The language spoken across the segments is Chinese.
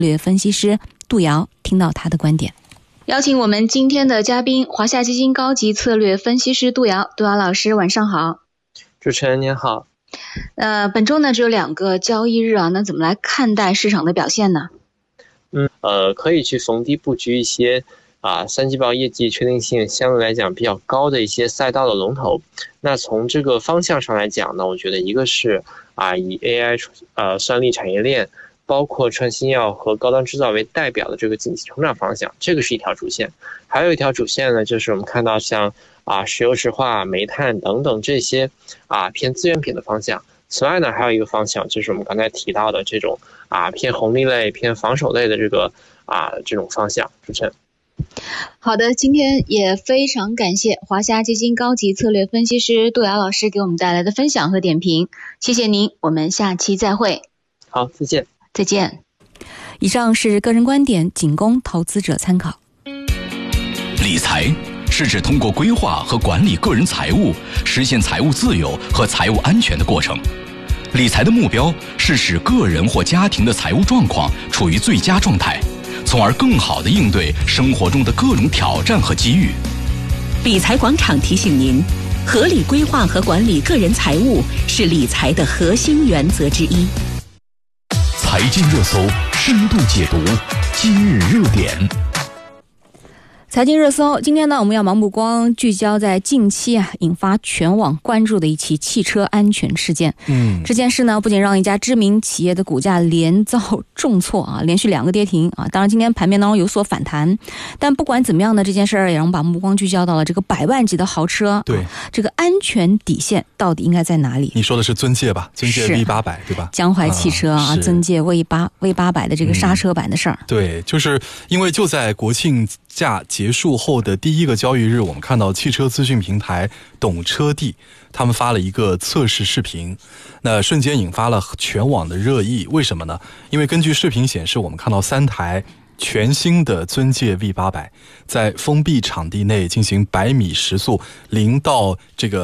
略分析师杜瑶，听到他的观点。邀请我们今天的嘉宾，华夏基金高级策略分析师杜瑶。杜瑶老师，晚上好。 主持人您好。 本周呢只有2个交易日啊，那怎么来看待市场的表现呢？ 可以去逢低布局一些三季报业绩确定性相对来讲比较高的一些赛道的龙头。那从这个方向上来讲呢，我觉得一个是以 AI 算力产业链，包括创新药和高端制造为代表的这个经济成长方向，这个是一条主线。还有一条主线呢，就是我们看到像石油石化、煤炭等等这些偏资源品的方向。此外呢，还有一个方向就是我们刚才提到的这种偏红利类、偏防守类的这种方向。主持人。 好的，今天也非常感谢华夏基金高级策略分析师杜瑶老师给我们带来的分享和点评，谢谢您，我们下期再会。 好，再见。 再见。以上是个人观点，仅供投资者参考。 理财是指通过规划和管理个人财务，实现财务自由和财务安全的过程。理财的目标是使个人或家庭的财务状况处于最佳状态，从而更好地应对生活中的各种挑战和机遇。 理财广场提醒您，合理规划和管理个人财务是理财的核心原则之一。 财经热搜深度解读今日热点。 财经热搜，今天呢，我们要把目光聚焦在近期引发全网关注的一起汽车安全事件。这件事呢，不仅让一家知名企业的股价连遭重挫连续2个跌停当然今天盘面当中有所反弹，但不管怎么样呢，这件事也让我们把目光聚焦到了这个100万级的豪车。 对， 这个安全底线到底应该在哪里？ 你说的是尊界吧？尊界 V800对吧？ 江淮汽车尊界 V800 的这个刹车版的事儿。 对，就是因为就在国庆假结束后的第1个交易日，我们看到汽车资讯平台懂车帝他们发了一个测试视频，那瞬间引发了全网的热议。为什么呢？因为根据视频显示，我们看到3台全新的尊界 V800 在封闭场地内进行100米时速0到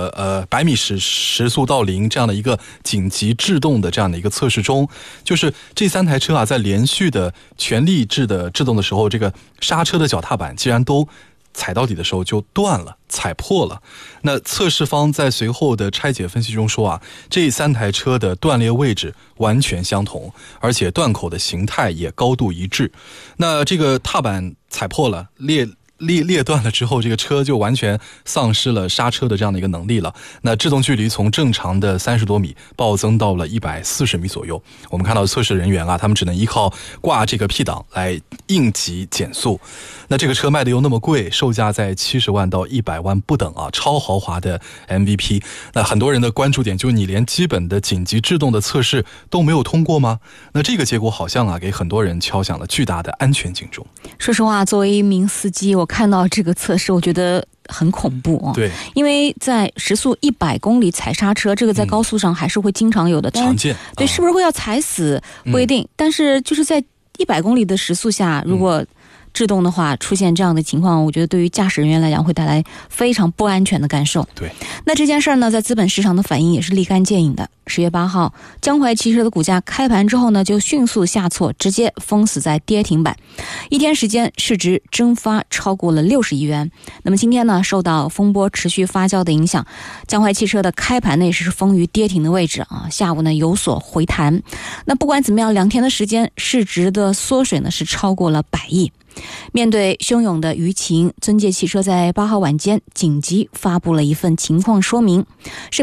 100米时速到0这样的一个紧急制动的这样的一个测试中，就是这3台车在连续的全力制动的时候，这个刹车的脚踏板既然都踩到底的时候就断了，踩破了。那测试方在随后的拆解分析中说这3台车的断裂位置完全相同，而且断口的形态也高度一致。那这个踏板踩破了，裂断了之后，这个车就完全丧失了刹车的这样的一个能力了。那制动距离从正常的30多米暴增到了140米左右。我们看到测试人员他们只能依靠挂这个 P 档来应急减速。那这个车卖的又那么贵，售价在70万到100万不等超豪华的 MVP。那很多人的关注点就是你连基本的紧急制动的测试都没有通过吗？那这个结果好像给很多人敲响了巨大的安全警钟。 说实话，作为一名司机，我看到这个测试，我觉得很恐怖对， 因为在时速100公里踩刹车，这个在高速上还是会经常有的， 常见。 对，是不是会要踩死不一定，但是就是在100公里的时速下，如果制动的话出现这样的情况，我觉得对于驾驶人员来讲会带来非常不安全的感受。 对， 那这件事呢，在资本市场的反应也是立竿见影的。10月8号，江淮汽车的股价开盘之后呢，就迅速下挫，直接封死在跌停板。1天时间，市值蒸发超过了60亿元。那么今天呢，受到风波持续发酵的影响，江淮汽车的开盘呢是封于跌停的位置下午呢有所回弹。那不管怎么样，2天的时间，市值的缩水呢是超过了100亿。面对汹涌的舆情，尊界汽车在8号晚间紧急发布了一份情况说明，